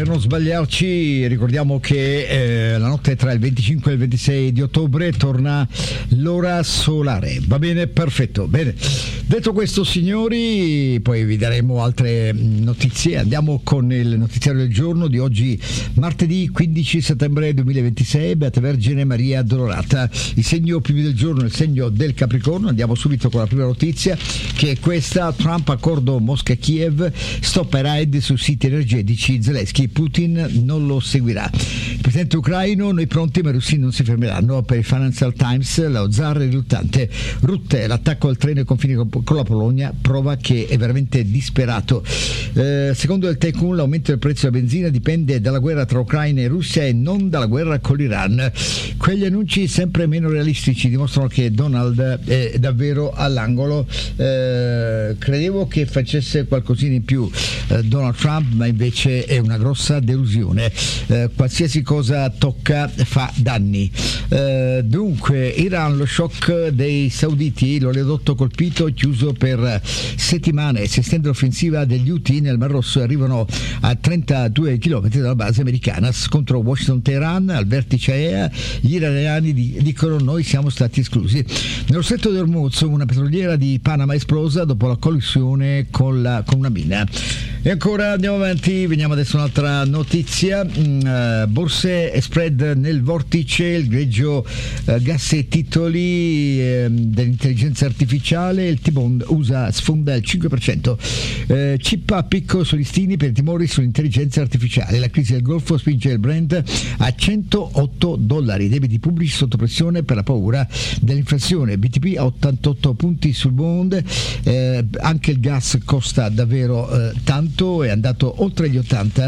per non sbagliarci, ricordiamo che la notte tra il 25 e il 26 di ottobre torna l'ora solare. Va bene? Perfetto. Bene. Detto questo, signori, poi vi daremo altre notizie. Andiamo con il notiziario del giorno di oggi, martedì 15 settembre 2026. Beata Vergine Maria Addolorata. Il segno più del giorno è il segno del Capricorno. Andiamo subito con la prima notizia, che è questa: Trump accordo Mosca-Kiev, stop ai raid su siti energetici, Zelensky, Putin non lo seguirà. Il presidente ucraino: noi pronti ma i russi non si fermeranno. Per il Financial Times, lo zar è riluttante. Rutte, l'attacco al treno ai confini con la Polonia, prova che è veramente disperato. Secondo il Tycoon, l'aumento del prezzo della benzina dipende dalla guerra tra Ucraina e Russia e non dalla guerra con l'Iran. Quegli annunci sempre meno realistici dimostrano che Donald è davvero all'angolo. Credevo che facesse qualcosina in più Donald Trump, ma invece è una grossa delusione. Qualsiasi cosa tocca fa danni. Dunque, Iran, lo shock dei sauditi, l'oleodotto colpito, chiuso per settimane. Si estende l'offensiva degli Houthi nel Mar Rosso e arrivano a 32 km dalla base americana. Scontro Washington-Teheran al vertice AEA, gli iraniani dicono noi siamo stati esclusi. Nello stretto di Hormuz una petroliera di Panama è esplosa dopo la collisione con una mina. E ancora andiamo avanti, veniamo adesso a un'altra notizia. Borse e spread nel vortice, il greggio gas e titoli dell'intelligenza artificiale, il T-Bond USA sfonda il 5%. Chip a picco sui listini per i timori sull'intelligenza artificiale. La crisi del Golfo spinge il Brent a $108, debiti pubblici sotto pressione per la paura dell'inflazione. BTP a 88 punti sul bond. Anche il gas costa davvero tanto, è andato oltre gli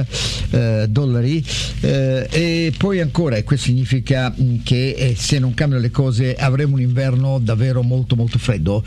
$80, e poi ancora, e questo significa che se non cambiano le cose avremo un inverno davvero molto molto freddo.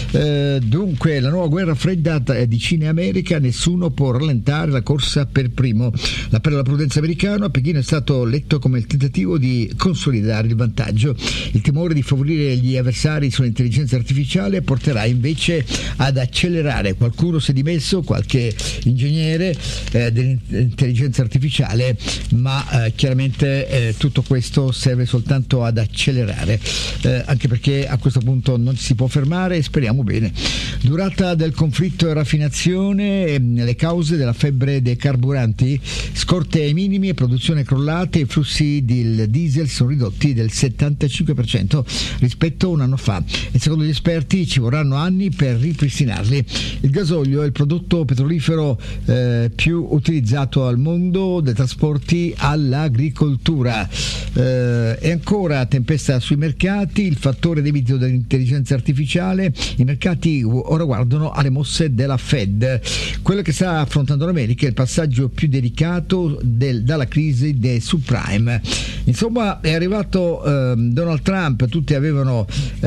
Dunque, la nuova guerra fredda di Cina e America, nessuno può rallentare la corsa per primo. L'appello alla prudenza americano a Pechino è stato letto come il tentativo di consolidare il vantaggio. Il timore di favorire gli avversari sull'intelligenza artificiale porterà invece ad accelerare. Qualcuno si è dimesso, qualche ingegnere dell'intelligenza artificiale, ma chiaramente tutto questo serve soltanto ad accelerare, anche perché a questo punto non si può fermare, e speriamo bene. Durata del conflitto e raffinazione, le cause della febbre dei carburanti, scorte ai minimi e produzione crollate, i flussi del diesel sono ridotti del 75% rispetto a un anno fa e secondo gli esperti ci vorranno anni per ripristinarli. Il gasolio è il prodotto petrolifero più utilizzato al mondo, dai trasporti all'agricoltura. E ancora tempesta sui mercati, il fattore debito dell'intelligenza artificiale, i mercati ora guardano alle mosse della Fed. Quello che sta affrontando l'America è il passaggio più delicato dalla crisi dei subprime. Insomma, è arrivato Donald Trump, tutti avevano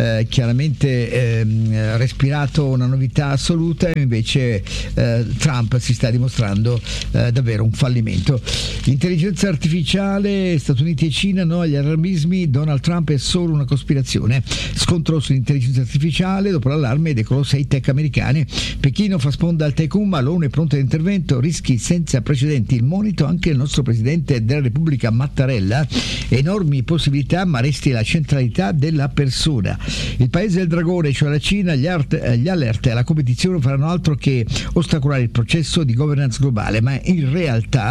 chiaramente respirato una novità assoluta, e invece Trump si sta dimostrando davvero un fallimento. Intelligenza artificiale, Stati Uniti e Cina, no agli allarmismi, Donald Trump è solo una cospirazione. Scontro sull'intelligenza artificiale dopo l'allarme dei colossi tech americani. Pechino fa sponda al Tycoon, ma l'ONU è pronta all'intervento, rischi senza precedenti. Il monito anche il nostro presidente della Repubblica Mattarella, enormi possibilità ma resti la centralità della persona. Il paese del dragone, cioè la Cina, gli alert alla competizione faranno altro che ostacolare il processo di governance globale, ma in realtà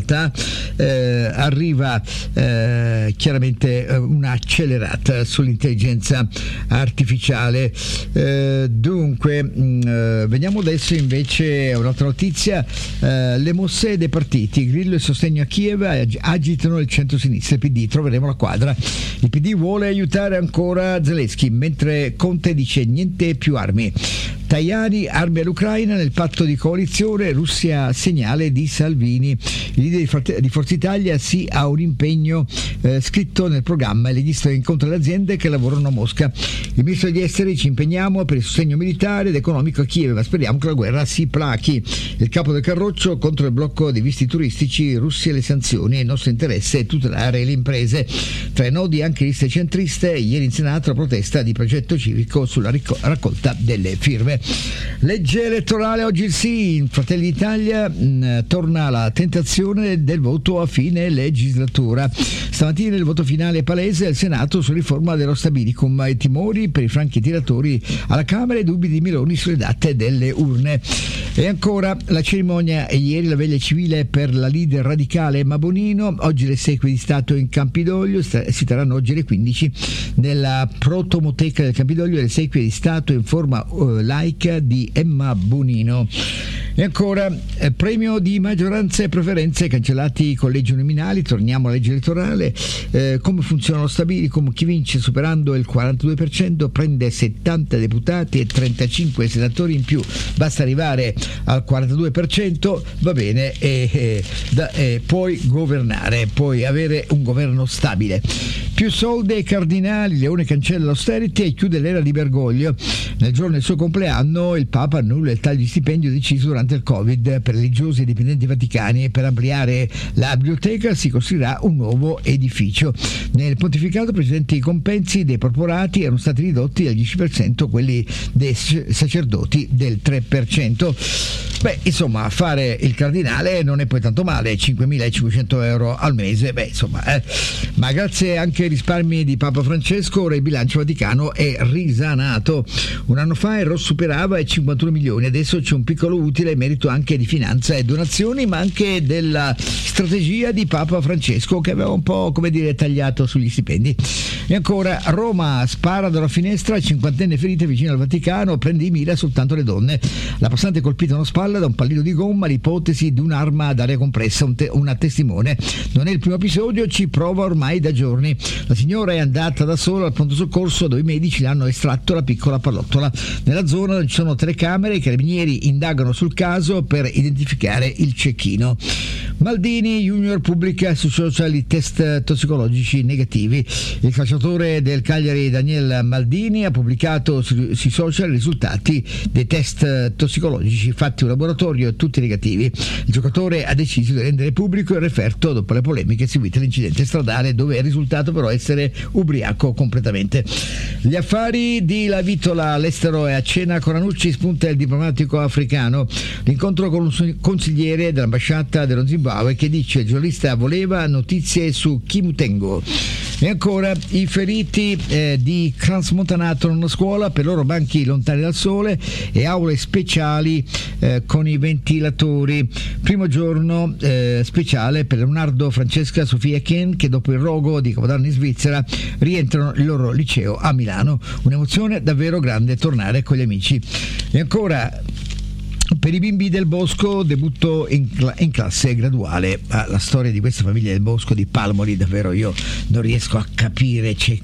arriva chiaramente un'accelerata sull'intelligenza artificiale. Dunque, veniamo adesso invece a un'altra notizia. Le mosse dei partiti, Grillo e sostegno a Kiev agitano il centro-sinistra, il PD, troveremo la quadra. Il PD vuole aiutare ancora Zelensky, mentre Conte dice niente più armi. Tajani, armi all'Ucraina nel patto di coalizione, Russia segnale di Salvini. Il leader di Forza Italia sì a un impegno scritto nel programma, e leghista incontra le aziende che lavorano a Mosca. Il ministro degli esteri: ci impegniamo per il sostegno militare ed economico a Kiev, ma speriamo che la guerra si plachi. Il capo del Carroccio: contro il blocco dei visti turistici, Russia e le sanzioni, il nostro interesse è tutelare le imprese. Tra i nodi anche liste centriste, ieri in Senato la protesta di Progetto Civico sulla raccolta delle firme. Statale. Legge elettorale, oggi il sì, in Fratelli d'Italia torna la tentazione del voto a fine legislatura. Stamattina il voto finale palese al Senato su riforma dello stabilicum, i timori per i franchi tiratori alla Camera e dubbi di Meloni sulle date delle urne. E ancora la cerimonia e ieri la veglia civile per la leader radicale Emma Bonino, oggi le esequie di Stato in Campidoglio, si terranno oggi alle 15 nella protomoteca del Campidoglio le esequie di Stato in forma laica di Emma Bonino. E ancora premio di maggioranza e preferenze, cancellati i collegi uninominali, torniamo alla legge elettorale, come funziona lo stabilicum, chi vince superando il 42% prende 70 deputati e 35 senatori in più, basta arrivare al 42%, va bene, e puoi governare, puoi avere un governo stabile. Più soldi ai cardinali, Leone cancella l'austerity e chiude l'era di Bergoglio. Nel giorno del suo compleanno il Papa annulla il taglio di stipendio deciso durante il Covid per religiosi e dipendenti vaticani, e per ampliare la biblioteca si costruirà un nuovo edificio. Nel pontificato precedenti i compensi dei porporati erano stati ridotti al 10%, quelli dei sacerdoti del 3%. Beh, insomma, fare il cardinale non è poi tanto male, 5.500 euro al mese, ma grazie anche ai risparmi di Papa Francesco ora il bilancio vaticano è risanato. Un anno fa il ROS superava i 51 milioni, adesso c'è un piccolo utile in merito anche di finanza e donazioni, ma anche della strategia di Papa Francesco che aveva un po', tagliato sugli stipendi. E ancora Roma spara dalla finestra, 50enne ferite vicino al Vaticano, prende di mira soltanto le donne. La passante colpita alla spalla da un pallino di gomma, l'ipotesi di un'arma ad aria compressa, una testimone. Non è il primo episodio, ci prova ormai da giorni. La signora è andata da sola al pronto soccorso dove i medici le hanno estratto la piccola pallottola. Nella zona ci sono telecamere, i carabinieri indagano sul caso per identificare il cecchino. Maldini Junior pubblica sui social i test tossicologici negativi. Il calciatore del Cagliari Daniel Maldini ha pubblicato sui social i risultati dei test tossicologici fatti in laboratorio, tutti negativi. Il giocatore ha deciso di rendere pubblico il referto dopo le polemiche seguite all'incidente stradale, dove è risultato però essere ubriaco completamente. Gli affari di La Vitola, all'estero e a cena con Ranucci, spunta il diplomatico africano. L'incontro con un consigliere dell'ambasciata dello Zimbabwe che dice il giornalista voleva notizie su Kimutengo. E ancora i feriti di Transmontanato in una scuola, per loro banchi lontani dal sole e aule speciali con i ventilatori. Primo giorno speciale per Leonardo, Francesca, Sofia Ken, che dopo il rogo di Capodanno in Svizzera rientrano nel loro liceo a Milano. Un'emozione davvero grande tornare con gli amici. E ancora per i bimbi del Bosco, debutto in classe graduale. La storia di questa famiglia del Bosco di Palmoli davvero io non riesco a capire, c'è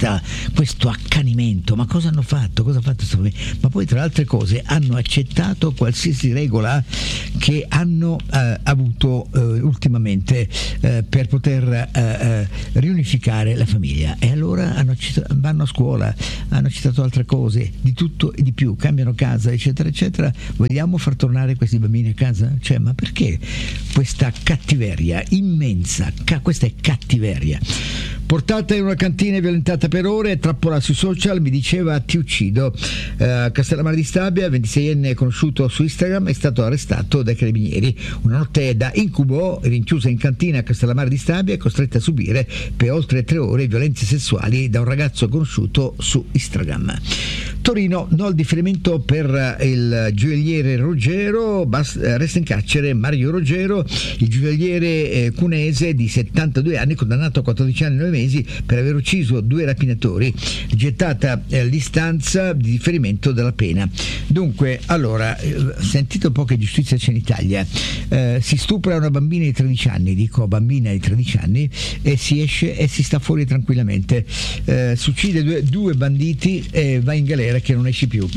questo accanimento, ma cosa hanno fatto? Cosa ha fatto questa famiglia? Ma poi tra le altre cose hanno accettato qualsiasi regola che hanno avuto ultimamente per poter riunificare la famiglia, e allora vanno a scuola, hanno accettato altre cose, di tutto e di più, cambiano casa eccetera eccetera. Vogliamo far tornare questi bambini a casa? Ma perché questa cattiveria immensa? Questa è cattiveria. Portata in una cantina e violentata per ore, trappola sui social, mi diceva ti uccido. Castellammare di Stabia, 26enne conosciuto su Instagram, è stato arrestato dai carabinieri. Una notte da incubo, rinchiusa in cantina a Castellammare di Stabia, è costretta a subire per oltre 3 ore violenze sessuali da un ragazzo conosciuto su Instagram. Torino, no al differimento per il gioielliere Ruggero, resta in carcere Mario Ruggero, il gioielliere cunese di 72 anni, condannato a 14 anni e 9 mesi per aver ucciso 2 rapinatori, gettata l'istanza di differimento della pena. Dunque, allora, sentite un po' che giustizia c'è in Italia. Si stupra una bambina di 13 anni, dico bambina di 13 anni, e si esce e si sta fuori tranquillamente. Si uccide due banditi e va in galera che non esci più.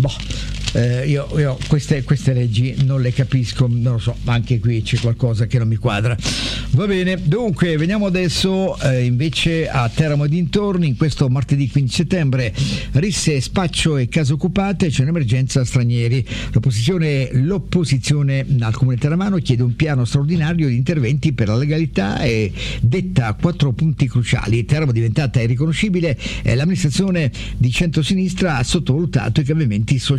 Io queste leggi non le capisco, non lo so, anche qui c'è qualcosa che non mi quadra. Va bene, dunque veniamo adesso invece a Teramo e dintorni. In questo martedì 15 settembre risse, spaccio e case occupate, c'è un'emergenza stranieri. L'opposizione al Comune Teramano chiede un piano straordinario di interventi per la legalità e detta 4 punti cruciali. Teramo diventata irriconoscibile e l'amministrazione di centrosinistra ha sottovalutato i cambiamenti sociali.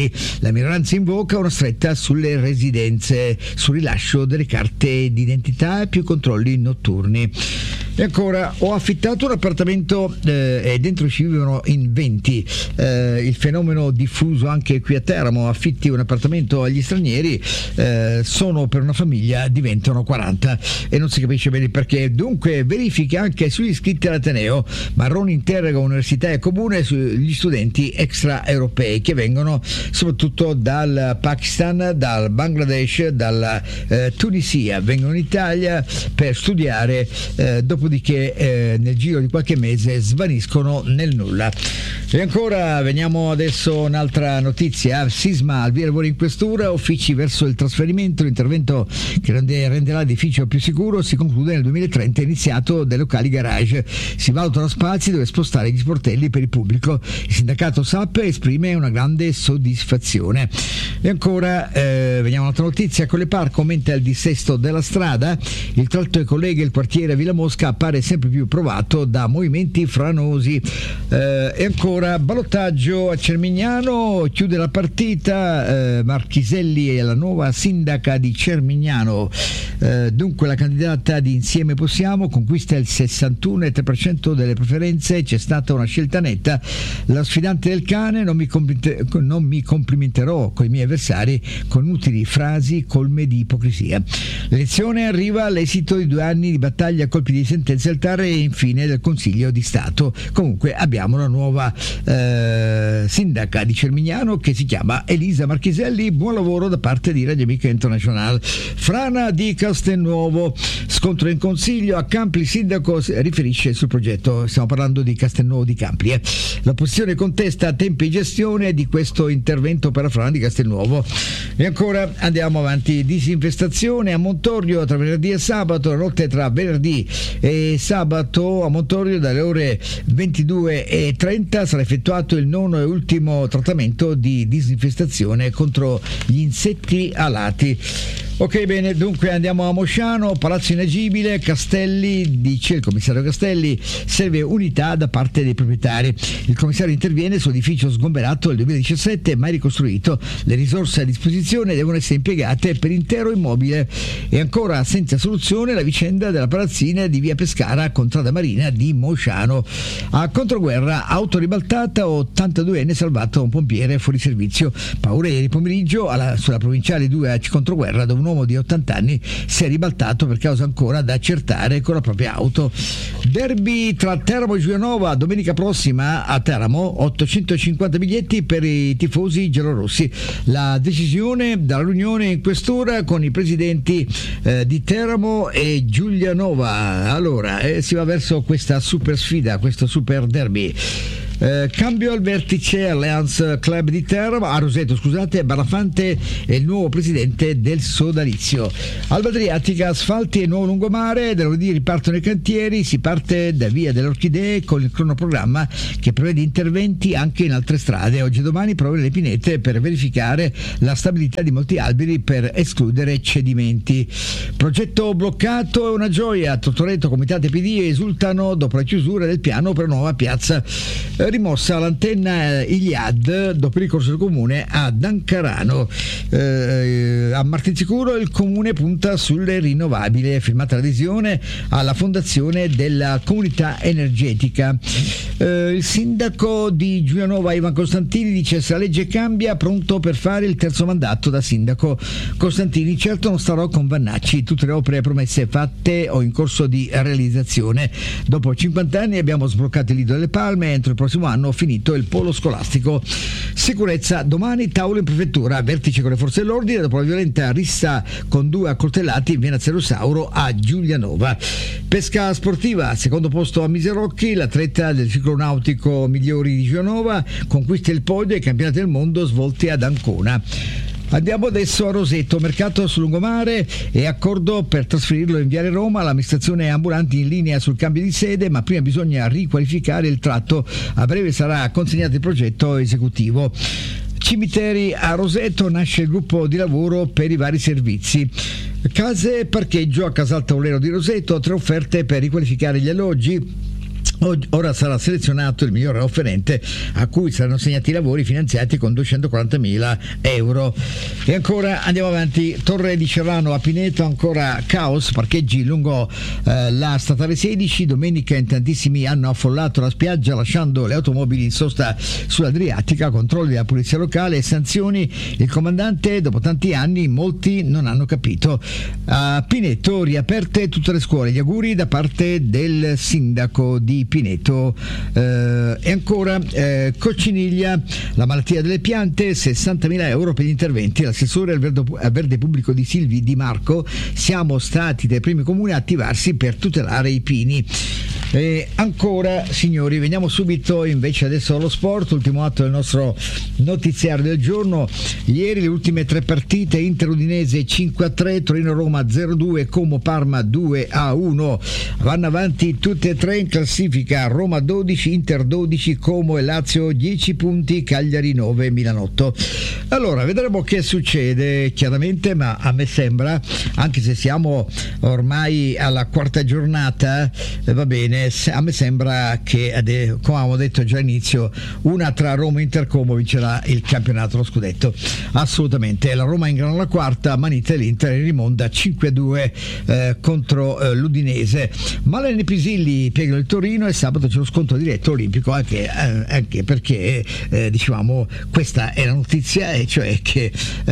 stranieri. La minoranza invoca una stretta sulle residenze, sul rilascio delle carte d'identità e più controlli notturni. E ancora, ho affittato un appartamento e dentro ci vivono in 20. Il fenomeno diffuso anche qui a Teramo: affitti un appartamento agli stranieri, sono per una famiglia, diventano 40 e non si capisce bene perché. Dunque verifiche anche sugli iscritti all'Ateneo. Marroni interroga università e comune sugli studenti extraeuropei che vengono soprattutto dal Pakistan, dal Bangladesh, dalla Tunisia, vengono in Italia per studiare, dopodiché nel giro di qualche mese svaniscono nel nulla. E ancora veniamo adesso a un'altra notizia: sisma al via lavori in questura, uffici verso il trasferimento. L'intervento che renderà l'edificio più sicuro si conclude nel 2030, iniziato dai locali garage. Si valutano spazi dove spostare gli sportelli per il pubblico. Il sindacato SAP esprime una grande soddisfazione. E ancora veniamo a un'altra notizia: con le Parco aumenta il dissesto della strada, il tratto che collega il quartiere a Villa Mosca appare sempre più provato da movimenti franosi. E ancora, ballottaggio a Cermignano, chiude la partita Marchiselli è la nuova sindaca di Cermignano. Dunque la candidata di Insieme Possiamo conquista il 61,3% delle preferenze, c'è stata una scelta netta. La sfidante del cane: non mi complimenterò con i miei avversari con utili frasi colme di ipocrisia. L'elezione arriva all'esito di 2 anni di battaglia a colpi di sentenze al TAR e infine del Consiglio di Stato. Comunque abbiamo una nuova sindaca di Cermignano che si chiama Elisa Marchiselli. Buon lavoro da parte di Radio Amica International. Frana di Castelnuovo, scontro in consiglio a Campli, il sindaco riferisce sul progetto, stiamo parlando di Castelnuovo di Campli. L'opposizione contesta tempi e gestione di questo intervento per la Frana di Castelnuovo. E ancora andiamo avanti: disinfestazione a Montorio tra venerdì e sabato. La notte tra venerdì e sabato a Montorio dalle ore 22:30 sarà effettuato il 9º e ultimo trattamento di disinfestazione contro gli insetti alati. Ok, bene, dunque andiamo a Mosciano, palazzo inagibile, Castelli, dice il commissario Castelli, serve unità da parte dei proprietari. Il commissario interviene sull'edificio sgomberato nel 2017, mai ricostruito. Le risorse a disposizione devono essere impiegate per intero immobile. E ancora senza soluzione la vicenda della palazzina di via Pescara, contrada marina di Mosciano. A controguerra, auto ribaltata, 82enne salvato un pompiere fuori servizio. Paura ieri pomeriggio sulla provinciale 2 a controguerra, dove un uomo di 80 anni si è ribaltato per causa ancora da accertare con la propria auto. Derby tra Teramo e Giulianova domenica prossima a Teramo, 850 biglietti per i tifosi giallorossi. La decisione dalla riunione in questura con i presidenti di Teramo e Giulianova. Allora si va verso questa super sfida, questo super derby. Cambio al vertice Allianz Club di Teramo, a Roseto scusate. Barafante è il nuovo presidente del sodalizio. Alba Adriatica, asfalti e nuovo lungomare, da lunedì ripartono i cantieri, si parte da via delle Orchidee con il cronoprogramma che prevede interventi anche in altre strade. Oggi e domani prove le pinete per verificare la stabilità di molti alberi per escludere cedimenti. Progetto bloccato è una gioia, Tortoreto, Comitati PD esultano dopo la chiusura del piano per nuova piazza. Rimossa l'antenna Iliad dopo il ricorso del comune ad Ancarano. A Martinsicuro il comune punta sulle rinnovabili, firmata l'adesione alla fondazione della comunità energetica. Il sindaco di Giulianova Ivan Costantini dice: se la legge cambia, pronto per fare il terzo mandato da sindaco. Costantini: certo non starò con Vannacci, tutte le opere promesse fatte o in corso di realizzazione. Dopo 50 anni abbiamo sbloccato il Lido delle Palme, entro il prossimo anno finito il polo scolastico. Sicurezza, domani tavolo in prefettura, vertice con le forze dell'ordine dopo la violenta rissa con 2 accoltellati in via Nazzerosauro a Giulianova. Pesca sportiva, secondo posto a Miserocchi, l'atleta del ciclo nautico migliori di Giulianova conquista il podio ai campionati del mondo svolti ad Ancona. Andiamo adesso a Roseto, mercato sul lungomare e accordo per trasferirlo in Viale Roma. L'amministrazione ambulanti in linea sul cambio di sede, ma prima bisogna riqualificare il tratto. A breve sarà consegnato il progetto esecutivo. Cimiteri a Roseto, nasce il gruppo di lavoro per i vari servizi. Case e parcheggio a Casaltaulero di Roseto, 3 offerte per riqualificare gli alloggi. Ora sarà selezionato il migliore offerente, a cui saranno assegnati i lavori finanziati con 240.000 euro. E ancora andiamo avanti. Torre di Cerrano a Pineto, ancora caos, parcheggi lungo la statale 16. Domenica in tantissimi hanno affollato la spiaggia lasciando le automobili in sosta sull'Adriatica. Controlli della polizia locale e sanzioni. Il comandante, dopo tanti anni, molti non hanno capito. A Pineto riaperte tutte le scuole, gli auguri da parte del sindaco di Pineto. E ancora Cocciniglia, la malattia delle piante, 60.000 euro per gli interventi. L'assessore al verde pubblico di Silvi Di Marco: siamo stati dai primi comuni a attivarsi per tutelare i pini. E ancora, signori, veniamo subito invece adesso allo sport, ultimo atto del nostro notiziario del giorno. Ieri le ultime 3 partite: Inter Udinese 5-3, Torino-Roma 0-2, Como-Parma 2-1. Vanno avanti tutte e 3 in classifica: Roma 12, Inter 12, Como e Lazio 10 punti, Cagliari 9, Milan 8. Allora, vedremo che succede chiaramente, ma a me sembra, anche se siamo ormai alla quarta giornata, va bene, a me sembra che, come avevamo detto già all'inizio, una tra Roma e Inter Como vincerà il campionato, lo scudetto, assolutamente. La Roma ingrana la quarta, manita e l'Inter rimonta 5-2 contro l'Udinese. Malene Pisilli piega il Torino e sabato c'è lo scontro diretto olimpico, anche perché dicevamo, questa è la notizia, e cioè che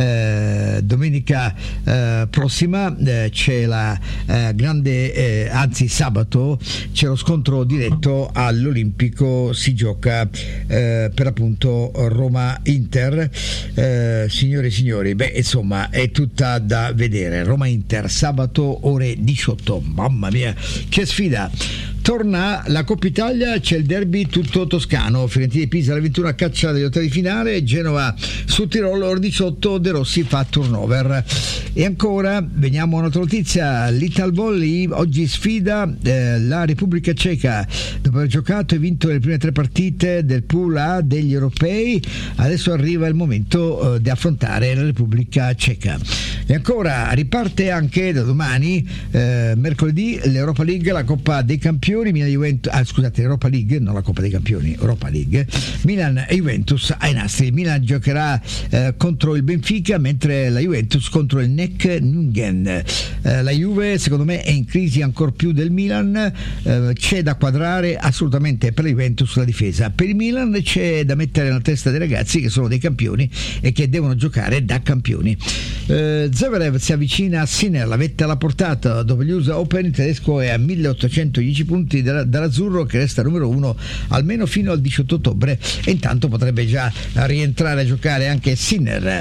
domenica prossima c'è la grande, anzi sabato c'è lo scontro diretto all'Olimpico, si gioca per appunto Roma-Inter. Signore e signori, insomma è tutta da vedere. Roma-Inter sabato ore 18, mamma mia che sfida. Torna la Coppa Italia, c'è il derby tutto toscano. Fiorentina di Pisa alle 21 a caccia degli ottavi di finale, Genova su Tirolo ore 18, De Rossi fa turnover. E ancora veniamo a un'altra notizia: l'Ital Volley oggi sfida la Repubblica Ceca. Dopo aver giocato e vinto le prime 3 partite del pool A degli europei, adesso arriva il momento di affrontare la Repubblica Ceca. E ancora riparte anche da domani, mercoledì, l'Europa League, la Coppa dei Campioni. Europa League, non la Coppa dei Campioni, Europa League. Milan e Juventus ai nastri. Milan giocherà contro il Benfica, mentre la Juventus contro il NEC Nungen. La Juve secondo me è in crisi ancor più del Milan, c'è da quadrare assolutamente per la Juventus la difesa. Per il Milan c'è da mettere nella testa dei ragazzi che sono dei campioni e che devono giocare da campioni. Zverev si avvicina a Sinner, la vetta alla portata. Dopo gli USA Open il tedesco è a 1810 punti dall'azzurro, che resta numero 1 almeno fino al 18 ottobre, e intanto potrebbe già rientrare a giocare anche Sinner.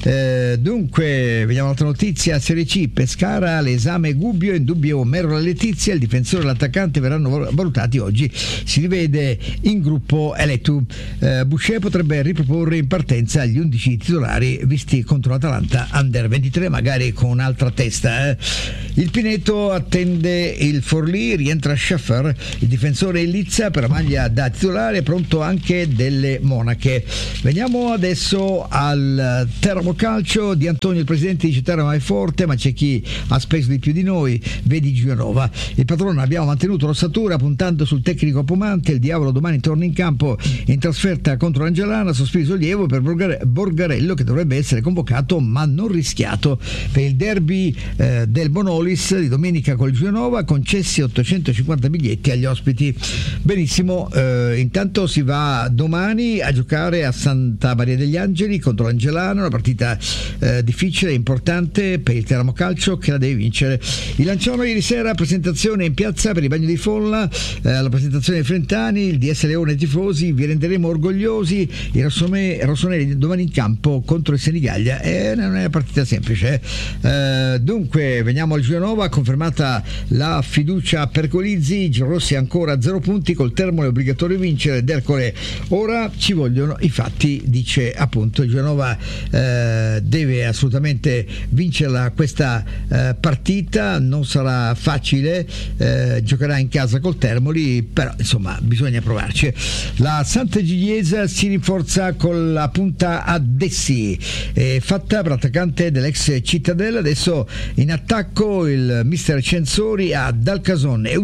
Dunque vediamo un'altra notizia: Serie C, Pescara, l'esame Gubbio, in dubbio Merlo e Letizia, il difensore e l'attaccante verranno valutati oggi, si rivede in gruppo Eletu. Boucher potrebbe riproporre in partenza gli 11 titolari visti contro l'Atalanta Under 23, magari con un'altra testa. Il Pineto attende il Forlì, rientra Schaffer, il difensore Lizza per la maglia da titolare, pronto anche delle Monache. Veniamo adesso al Teramo Calcio di Antonio, il presidente dice Teramo è forte, ma c'è chi ha speso di più di noi, vedi Gianova. Il padrone: abbiamo mantenuto l'ossatura puntando sul tecnico Pomante, il diavolo domani torna in campo in trasferta contro l'Angelana, sospiro sollievo per Borgarello che dovrebbe essere convocato ma non rischiato. Per il derby del Bonolis di domenica col Gianova, concessi 850 biglietti agli ospiti. Benissimo, intanto si va domani a giocare a Santa Maria degli Angeli contro l'Angelano, una partita difficile e importante per il Teramo Calcio che la deve vincere. Il Lanciano ieri sera, presentazione in piazza per il bagno di folla, la presentazione dei Frentani, il DS Leone tifosi, vi renderemo orgogliosi. I rossoneri domani in campo contro il Senigallia, non è una partita semplice. Dunque veniamo al Gianova, confermata la fiducia per Colizzi, Gianrossi ancora a 0 punti, col Termoli è obbligatorio vincere. D'Ercole: ora ci vogliono i fatti, dice appunto il Gianova deve assolutamente vincerla questa partita, non sarà facile, giocherà in casa col Termoli, però insomma bisogna provarci. La Santa Gigliesa si rinforza con la punta a Dessi, fatta per l'attaccante dell'ex Cittadella. Adesso in attacco il mister Censori a Dalcason, Eusepi,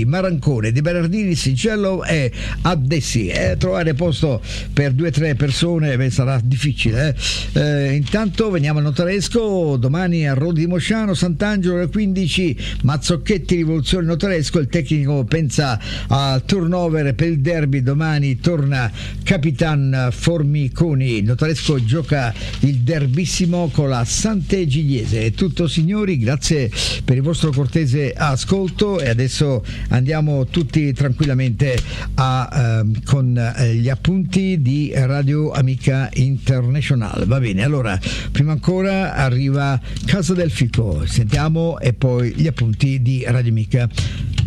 Marancone, Di Bernardini, Sincello e Addessi. Trovare posto per 2-3 persone sarà difficile. Intanto veniamo al notaresco. Domani a Rodi di Mosciano, Sant'Angelo alle 15, Mazzocchetti, Rivoluzione Notaresco. Il tecnico pensa al turnover per il derby. Domani torna Capitan Formiconi. Il notaresco gioca il derbissimo con la Sant'Egidiese. È tutto, signori, grazie per il vostro cortese ascolto, e adesso andiamo tutti tranquillamente con gli appunti di Radio Amica International. Va bene, allora prima ancora arriva Casa del Fico, sentiamo, e poi gli appunti di Radio Amica.